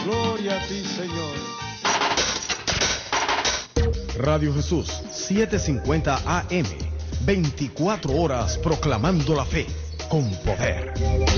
Gloria a ti, Señor. Radio Jesús, 750 AM, 24 horas proclamando la fe con poder.